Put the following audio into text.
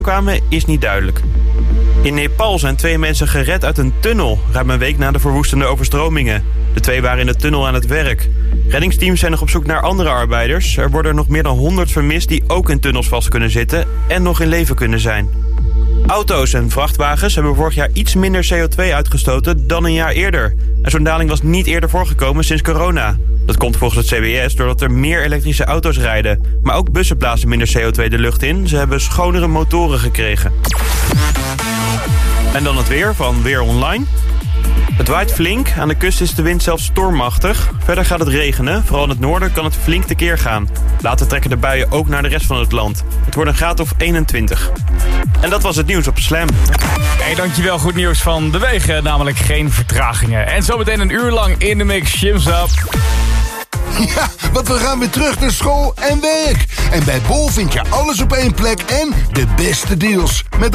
kwamen is niet duidelijk. In Nepal zijn 2 mensen gered uit een tunnel, ruim een week na de verwoestende overstromingen. De 2 waren in de tunnel aan het werk. Reddingsteams zijn nog op zoek naar andere arbeiders. Er worden nog meer dan 100 vermist die ook in tunnels vast kunnen zitten en nog in leven kunnen zijn. Auto's en vrachtwagens hebben vorig jaar iets minder CO2 uitgestoten dan een jaar eerder. En zo'n daling was niet eerder voorgekomen sinds corona. Dat komt volgens het CBS doordat er meer elektrische auto's rijden. Maar ook bussen blazen minder CO2 de lucht in. Ze hebben schonere motoren gekregen. En dan het weer van Weer Online. Het waait flink, aan de kust is de wind zelfs stormachtig. Verder gaat het regenen, vooral in het noorden kan het flink tekeer gaan. Later trekken de buien ook naar de rest van het land. Het wordt een graad of 21. En dat was het nieuws op Slam. Hey, dankjewel, goed nieuws van de wegen, namelijk geen vertragingen. En zometeen een uur lang in de mix, Shim's Up. Ja, want we gaan weer terug naar school en werk. En bij Bol vind je alles op één plek en de beste deals. Met